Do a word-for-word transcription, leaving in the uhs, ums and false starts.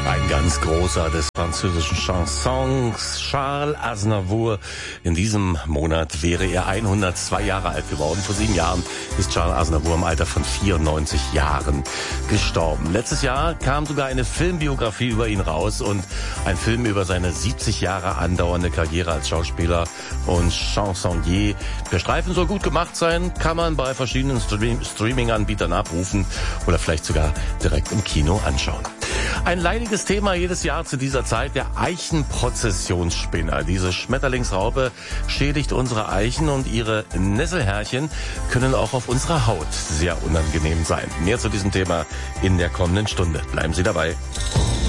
Ein ganz großer des französischen Chansons, Charles Aznavour. In diesem Monat wäre er hundertzwei Jahre alt geworden. Vor sieben Jahren ist Charles Aznavour im Alter von vierundneunzig Jahren gestorben. Letztes Jahr kam sogar eine Filmbiografie über ihn raus und ein Film über seine siebzig Jahre andauernde Karriere als Schauspieler und Chansonnier. Der Streifen soll gut gemacht sein, kann man bei verschiedenen Stream- Streaming-Anbietern abrufen oder vielleicht sogar direkt im Kino anschauen. Ein leidiges Thema jedes Jahr zu dieser Zeit, der Eichenprozessionsspinner. Diese Schmetterlingsraupe schädigt unsere Eichen und ihre Nesselhärchen können auch auf unserer Haut sehr unangenehm sein. Mehr zu diesem Thema in der kommenden Stunde. Bleiben Sie dabei.